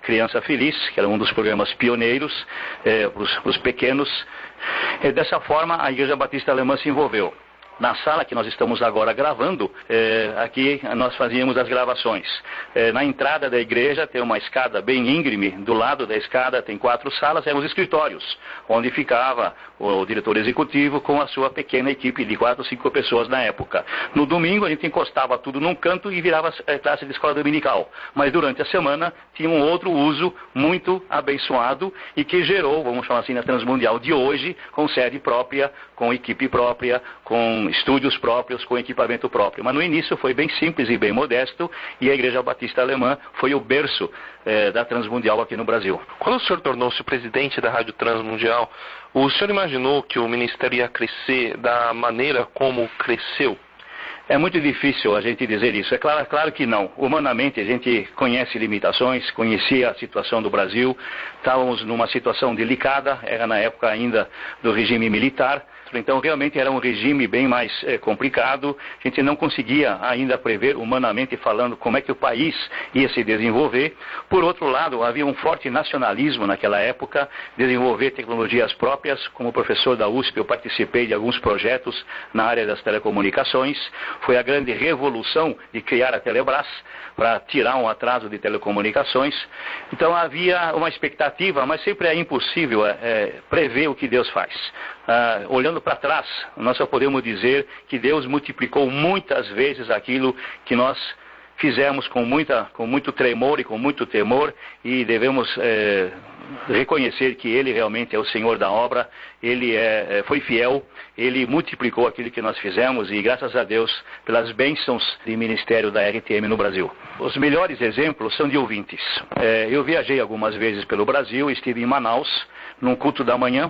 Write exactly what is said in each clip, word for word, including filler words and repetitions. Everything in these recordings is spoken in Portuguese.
Criança Feliz, que era um dos programas pioneiros é, para os pequenos. E dessa forma, a Igreja Batista Alemã se envolveu. Na sala que nós estamos agora gravando, é, aqui nós fazíamos as gravações. É, na entrada da igreja tem uma escada bem íngreme, do lado da escada tem quatro salas, eram os escritórios, onde ficava o diretor executivo com a sua pequena equipe de quatro, cinco pessoas na época. No domingo a gente encostava tudo num canto e virava a classe de escola dominical. Mas durante a semana tinha um outro uso muito abençoado e que gerou, vamos chamar assim, na Transmundial de hoje, com sede própria, com equipe própria, com estúdios próprios, com equipamento próprio. Mas no início foi bem simples e bem modesto, e a Igreja Batista Alemã foi o berço eh, da Transmundial aqui no Brasil. Quando o senhor tornou-se presidente da Rádio Transmundial, o senhor imaginou que o ministério ia crescer da maneira como cresceu? É muito difícil a gente dizer isso. É claro, claro que não. Humanamente a gente conhece limitações, conhecia a situação do Brasil, estávamos numa situação delicada, era na época ainda do regime militar. Então realmente era um regime bem mais é, complicado, a gente não conseguia ainda prever, humanamente falando, como é que o país ia se desenvolver. Por outro lado, havia um forte nacionalismo naquela época, desenvolver tecnologias próprias. Como professor da U S P eu participei de alguns projetos na área das telecomunicações. Foi a grande revolução de criar a Telebrás, para tirar um atraso de telecomunicações. Então havia uma expectativa, mas sempre é impossível é, prever o que Deus faz. Ah, olhando para trás, nós só podemos dizer que Deus multiplicou muitas vezes aquilo que nós fizemos com, muita, com muito tremor e com muito temor, e devemos é, reconhecer que Ele realmente é o Senhor da obra. Ele é, foi fiel, Ele multiplicou aquilo que nós fizemos, e graças a Deus pelas bênçãos de ministério da R T M no Brasil. Os melhores exemplos são de ouvintes. É, eu viajei algumas vezes pelo Brasil, estive em Manaus, num culto da manhã,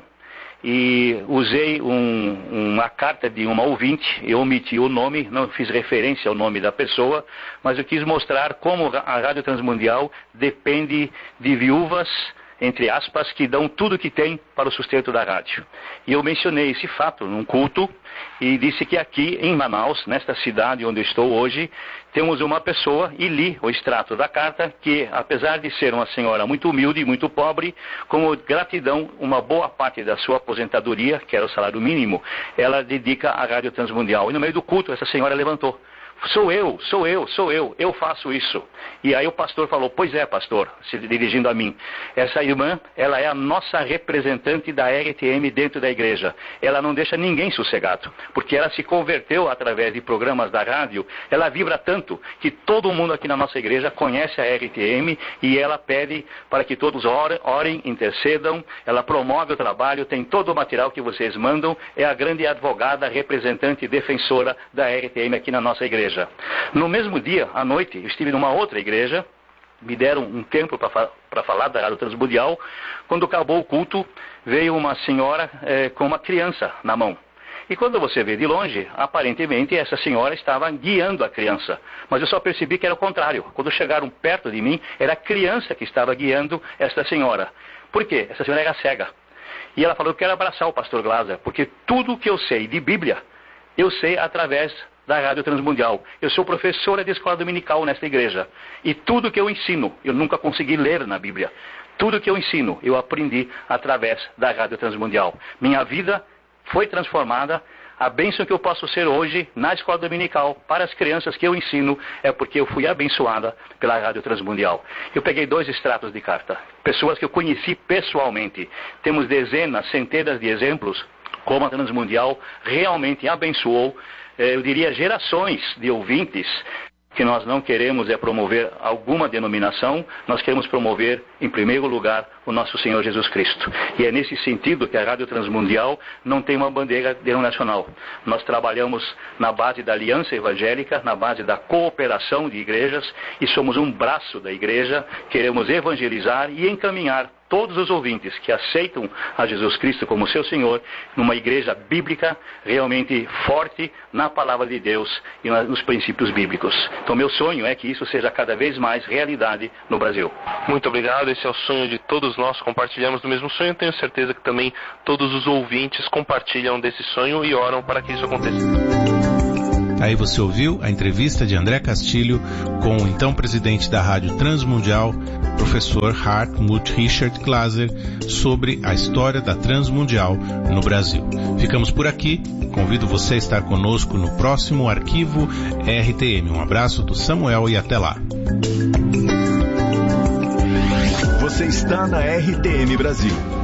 e usei um, uma carta de uma ouvinte. Eu omiti o nome, não fiz referência ao nome da pessoa, mas eu quis mostrar como a Rádio Transmundial depende de viúvas, entre aspas, que dão tudo que tem para o sustento da rádio. E eu mencionei esse fato num culto e disse que aqui em Manaus, nesta cidade onde eu estou hoje, temos uma pessoa, e li o extrato da carta, que apesar de ser uma senhora muito humilde e muito pobre, como gratidão, uma boa parte da sua aposentadoria, que era o salário mínimo, ela dedica à Rádio Transmundial. E no meio do culto essa senhora levantou: Sou eu, sou eu, sou eu, eu faço isso. E aí o pastor falou: pois é, pastor, se dirigindo a mim, essa irmã, ela é a nossa representante da R T M dentro da igreja. Ela não deixa ninguém sossegado, porque ela se converteu através de programas da rádio. Ela vibra tanto que todo mundo aqui na nossa igreja conhece a R T M, e ela pede para que todos orem, orem, intercedam. Ela promove o trabalho, tem todo o material que vocês mandam. É a grande advogada, representante e defensora da R T M aqui na nossa igreja. No mesmo dia, à noite, eu estive numa outra igreja, me deram um tempo para fa falar da Rádio Transmundial. Quando acabou o culto, veio uma senhora eh, com uma criança na mão. E quando você vê de longe, aparentemente essa senhora estava guiando a criança. Mas eu só percebi que era o contrário. Quando chegaram perto de mim, era a criança que estava guiando essa senhora. Por quê? Essa senhora era cega. E ela falou: eu quero abraçar o pastor Glaser, porque tudo que eu sei de Bíblia, eu sei através da Rádio Transmundial. Eu sou professora de escola dominical nesta igreja. E tudo que eu ensino, eu nunca consegui ler na Bíblia. Tudo que eu ensino, eu aprendi através da Rádio Transmundial. Minha vida foi transformada. A bênção que eu posso ser hoje na escola dominical para as crianças que eu ensino é porque eu fui abençoada pela Rádio Transmundial. Eu peguei dois extratos de carta. Pessoas que eu conheci pessoalmente. Temos dezenas, centenas de exemplos como a Transmundial realmente abençoou, eu diria, gerações de ouvintes. Que nós não queremos é promover alguma denominação, nós queremos promover, em primeiro lugar, o nosso Senhor Jesus Cristo. E é nesse sentido que a Rádio Transmundial não tem uma bandeira denominacional. Nós trabalhamos na base da aliança evangélica, na base da cooperação de igrejas, e somos um braço da igreja. Queremos evangelizar e encaminhar todos os ouvintes que aceitam a Jesus Cristo como seu Senhor, numa igreja bíblica realmente forte na palavra de Deus e nos princípios bíblicos. Então meu sonho é que isso seja cada vez mais realidade no Brasil. Muito obrigado, esse é o sonho de todos nós, compartilhamos do mesmo sonho. Tenho certeza que também todos os ouvintes compartilham desse sonho e oram para que isso aconteça. Aí você ouviu a entrevista de André Castilho com o então presidente da Rádio Transmundial, professor Hartmut Richard Glaser, sobre a história da Transmundial no Brasil. Ficamos por aqui. Convido você a estar conosco no próximo Arquivo R T M. Um abraço do Samuel e até lá. Você está na R T M Brasil.